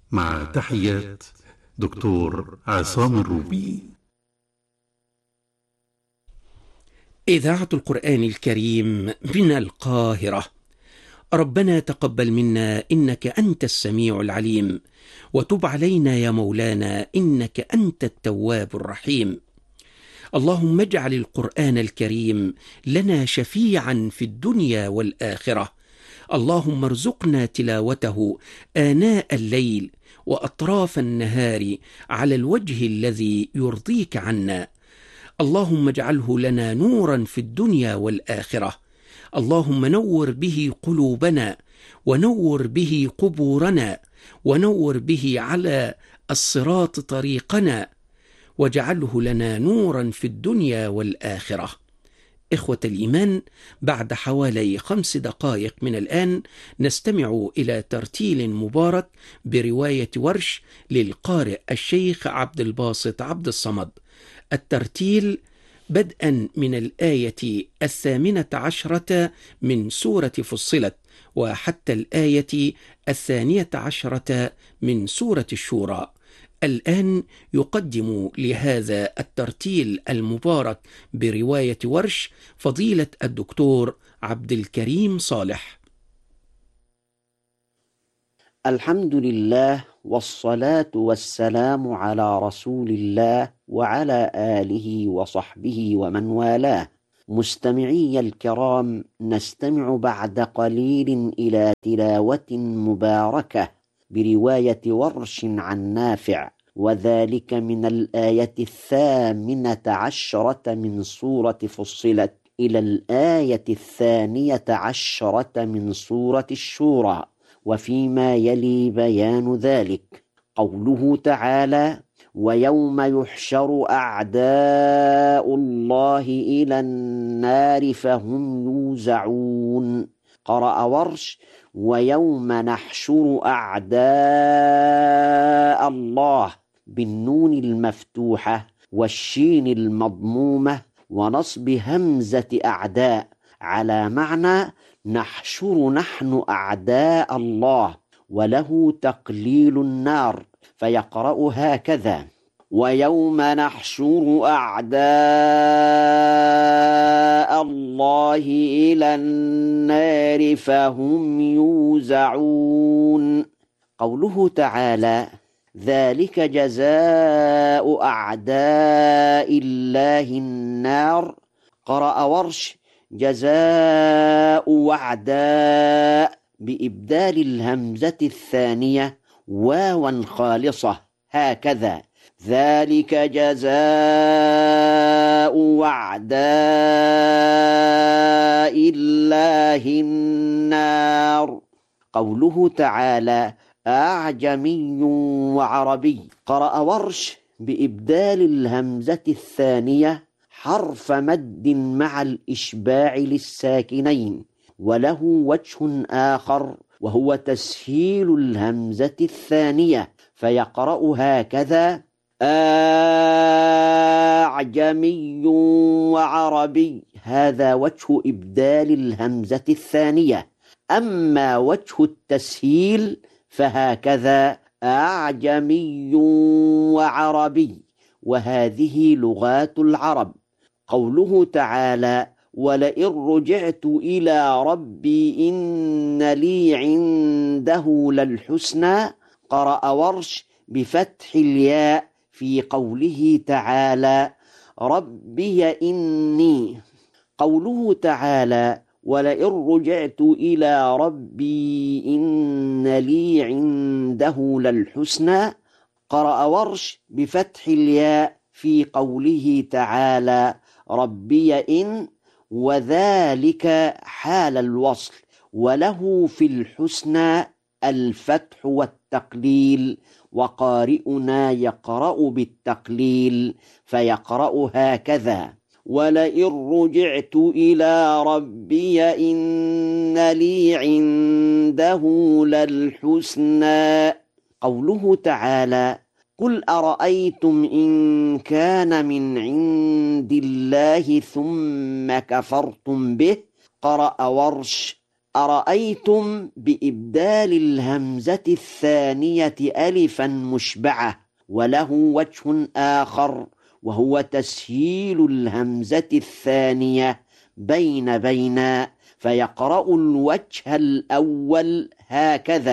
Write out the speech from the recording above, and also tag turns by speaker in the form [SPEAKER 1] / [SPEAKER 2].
[SPEAKER 1] مع تحيات دكتور عصام الروبي.
[SPEAKER 2] إذاعة القرآن الكريم من القاهرة. ربنا تقبل منا إنك أنت السميع العليم، وتب علينا يا مولانا إنك أنت التواب الرحيم. اللهم اجعل القرآن الكريم لنا شفيعا في الدنيا والآخرة. اللهم ارزقنا تلاوته آناء الليل وأطراف النهار على الوجه الذي يرضيك عنا. اللهم اجعله لنا نورا في الدنيا والآخرة. اللهم نور به قلوبنا، ونور به قبورنا، ونور به على الصراط طريقنا، واجعله لنا نورا في الدنيا والآخرة. إخوة الإيمان، بعد حوالي 5 دقائق من الآن نستمع إلى ترتيل مبارك برواية ورش للقارئ الشيخ عبد الباسط عبد الصمد. الترتيل بدءا من الآية 18 من سورة فصلت وحتى الآية 12 من سورة الشورى. الآن يقدم لهذا الترتيل المبارك برواية ورش فضيلة الدكتور عبد الكريم صالح.
[SPEAKER 3] الحمد لله والصلاة والسلام على رسول الله وعلى آله وصحبه ومن والاه. مستمعي الكرام، نستمع بعد قليل إلى تلاوة مباركة برواية ورش عن نافع، وذلك من الآية 18 من سورة فصلت إلى الآية 12 من سورة الشورى، وفيما يلي بيان ذلك قوله تعالى: ويوم يحشر أعداء الله إلى النار فهم يوزعون. قرأ ورش: ويوم نحشر أعداء الله بالنون المفتوحة والشين المضمومة ونصب همزة أعداء، على معنى نحشر نحن أعداء الله، وله تقليل النار، فيقرأ هكذا: ويوم نحشر أعداء الله إلى النار فهم يوزعون. قوله تعالى: ذلك جزاء أعداء الله النار. قرأ ورش: جزاء وعداء بإبدال الهمزة الثانية واوا خالصة، هكذا: ذلك جزاء وعداء الله النار. قوله تعالى: أعجمي وعربي. قرأ ورش بإبدال الهمزة الثانية حرف مد مع الإشباع للساكنين، وله وجه آخر وهو تسهيل الهمزة الثانية، فيقرأ هكذا: أعجمي وعربي. هذا وجه إبدال الهمزة الثانية. أما وجه التسهيل فهكذا: أعجمي وعربي، وهذه لغات العرب. قوله تعالى: ولئن رجعت إلى ربي إن لي عنده للحسنى. قرأ ورش بفتح الياء في قوله تعالى: ربي إني. قوله تعالى: ولئن رجعت إلى ربي إن لي عنده للحسنى. قرأ ورش بفتح الياء في قوله تعالى: ربي إن، وذلك حال الوصل، وله في الحسنى الفتح والتقليل، وقارئنا يقرأ بالتقليل فيقرأ هكذا: ولئن رجعت إلى ربي إن لي عنده للحسنى. قوله تعالى: قل أرأيتم إن كان من عند الله ثم كفرتم به. قرأ ورش: أرأيتم بإبدال الهمزة الثانية ألفا مشبعة، وله وجه آخر وهو تسهيل الهمزة الثانية بين فيقرأ الوجه الأول هكذا: